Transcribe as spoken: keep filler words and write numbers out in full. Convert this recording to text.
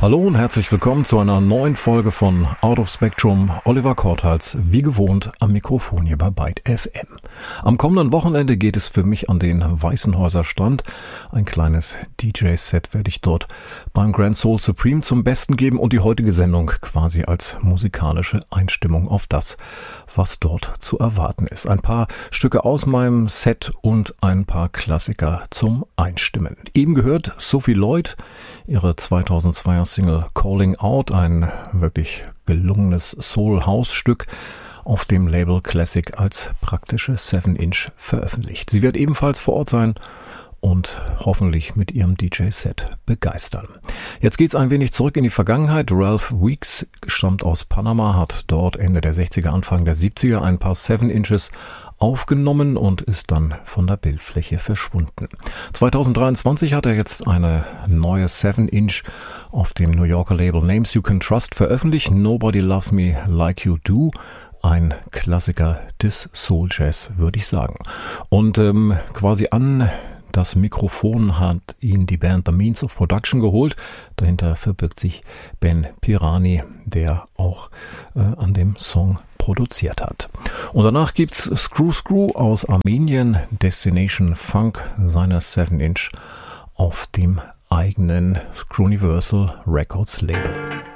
Hallo und herzlich willkommen zu einer neuen Folge von Out of Spectrum. Oliver Korthals, wie gewohnt, am Mikrofon hier bei Byte F M. Am kommenden Wochenende geht es für mich an den Weißenhäuser Strand. Ein kleines D J-Set werde ich dort beim Grand Soul Supreme zum Besten geben und die heutige Sendung quasi als musikalische Einstimmung auf das, was dort zu erwarten ist. Ein paar Stücke aus meinem Set und ein paar Klassiker zum Einstimmen. Eben gehört Sophie Lloyd, ihre zweitausendzweier Single Calling Out, ein wirklich gelungenes Soul-House-Stück, auf dem Label Classic als praktische seven Inch veröffentlicht. Sie wird ebenfalls vor Ort sein und hoffentlich mit ihrem D J-Set begeistern. Jetzt geht's ein wenig zurück in die Vergangenheit. Ralph Weeks stammt aus Panama, hat dort Ende der sechziger, Anfang der siebziger ein paar seven Inches aufgenommen und ist dann von der Bildfläche verschwunden. zweitausenddreiundzwanzig hat er jetzt eine neue seven Inch auf dem New Yorker Label Names You Can Trust veröffentlicht. Nobody Loves Me Like You Do. Ein Klassiker des Soul Jazz, würde ich sagen. Und ähm, quasi an das Mikrofon hat ihn die Band The Means of Production geholt. Dahinter verbirgt sich Ben Pirani, der auch äh, an dem Song produziert hat. Und danach gibt's Screw Screw aus Armenien, Destination Funk, seiner seven Inch auf dem eigenen Screwniversal Records Label.